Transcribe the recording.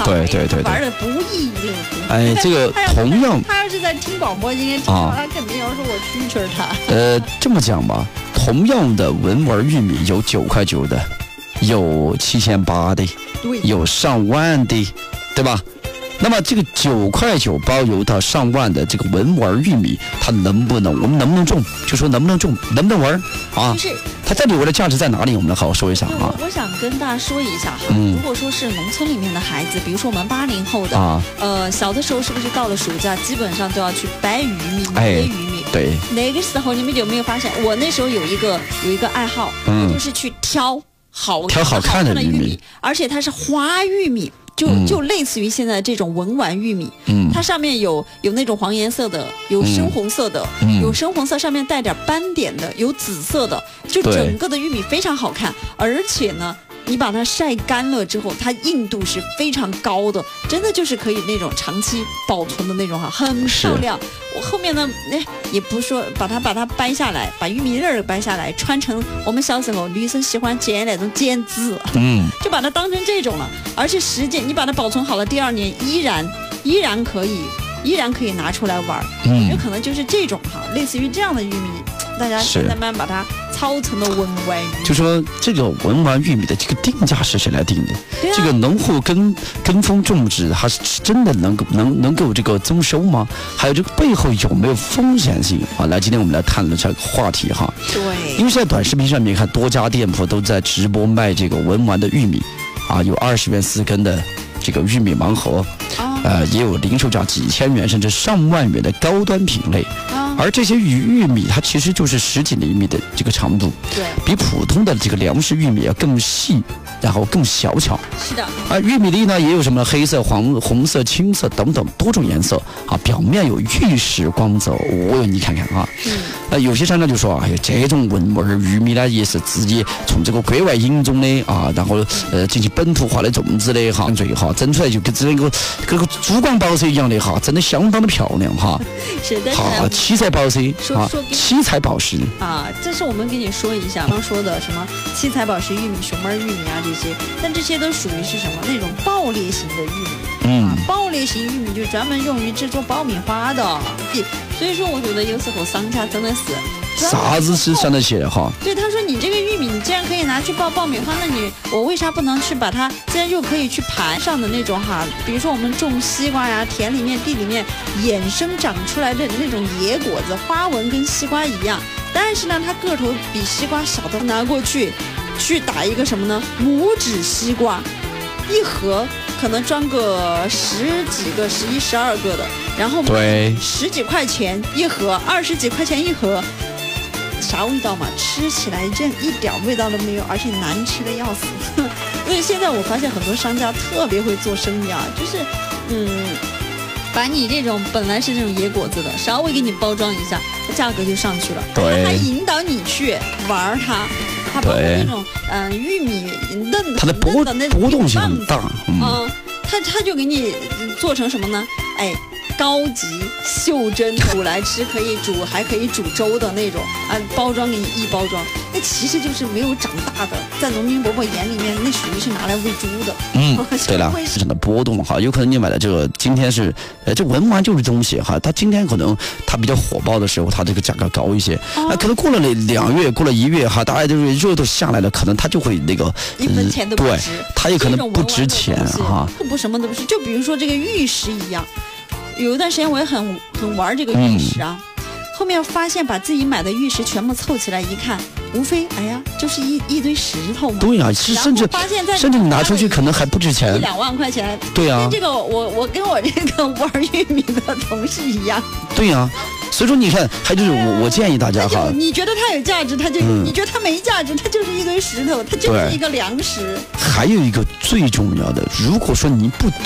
对， 玩的不亦乐乎。 哎，这个同样， 他要是在听广播，今天听到他肯定要说我蛐蛐他。 这么讲吧，同样的文玩玉米有9块9的，有7800的， 对， 有上万的，对吧？那么这个9块9包邮到上万的这个文玩玉米，它能不能，我们能不能种？就说能不能种，能不能玩啊？ 就是它在里边的价值在哪里？我们来好好说一下啊。 我想跟大家说一下哈，如果说是农村里面的孩子，比如说我们80后的，小的时候是不是到了暑假，基本上都要去掰玉米、捏玉米？ 对。 那个时候你们有没有发现？我那时候有一个爱好，就是去挑好看的玉米，而且它是花玉米。就类似于现在这种文玩玉米，它上面有那种黄颜色的，有深红色的，有深红色上面带点斑点的，有紫色的，就整个的玉米非常好看，而且呢，你把它晒干了之后，它硬度是非常高的，真的就是可以那种长期保存的那种哈，很漂亮。我后面呢，也不说把它掰下来，把玉米粒儿掰下来，穿成我们小时候女生喜欢剪那种剪纸，就把它当成这种了。而且时间你把它保存好了，第2年依然可以拿出来玩。有可能就是这种哈，类似于这样的玉米，大家现在慢慢把它操成了文玩玉米。就说这个文玩玉米的这个定价是谁来定的？这个农户跟风种植，它是真的能够这个增收吗？还有这个背后有没有风险性啊？来，今天我们来谈论这个话题哈。 对， 因为现在短视频上面看多家店铺都在直播卖这个文玩的玉米，有20元4根的这个玉米盲盒，也有零售价几千元甚至上万元的高端品类。而这些玉米它其实就是10几厘米的这个长度， 对， 比普通的这个粮食玉米要更细，然后更小巧。 是的。 而玉米粒呢也有什么黑色、红色、青色等等多种颜色表面有玉石光泽。你看看啊，有些商家就说这种文玩玉米呢也是自己从这个国外引种的然后进行本土化的种植的整出来就跟这个珠光宝石一样的真的相当的漂亮是的。 七彩宝石七彩宝石这是我们跟你说一下刚说的什么七彩宝石玉米、熊猫玉米这些，但这些都属于是什么那种爆裂型的玉米。爆裂型玉米就专门用于制作爆米花的。所以说我觉得有时候商家真的是啥子是想得起来对，他说你这个玉米你既然可以拿去爆米花，那我为啥不能去把它既然就可以去盘上的那种比如说我们种西瓜呀，田里面地里面衍生长出来的那种野果子，花纹跟西瓜一样，但是呢它个头比西瓜小的，拿过去打一个什么呢？拇指西瓜，一盒可能装个10几个、11、12个的，然后对 10几块钱一盒，20几块钱一盒。啥味道嘛？吃起来这一点味道都没有，而且难吃的要死。所以现在我发现很多商家特别会做生意就是把你这种本来是这种野果子的，稍微给你包装一下，价格就上去了。 对， 它引导你去玩它包括那种玉米嫩， 它的波动性很大。 它就给你做成什么呢？高级袖珍煮来吃，可以煮，还可以煮粥的那种包装给你一包装，那其实就是没有长大的，在农民伯伯眼里面，那属于是拿来喂猪的。 对了，市场的波动有可能你买的这个今天是这文玩就是东西它今天可能它比较火爆的时候，它这个价格高一些，可能过了2月，过了1月大家就是热都下来了，可能它就会那个 1分钱都不值， 对，它也可能不值钱不什么都不是。就比如说这个玉石一样。有一段时间我也很玩这个玉石后面发现把自己买的玉石全部凑起来一看，无非就是一堆石头嘛。 对甚至你拿出去可能还不值钱 ，1-2万块钱。 对跟这个我跟我这个玩玉米的同事一样。 对所以说你看，还就是我建议大家你觉得它有价值，它就你觉得它没价值，它就是一堆石头，它就是一个粮食。 还有一个最重要的，如果说你不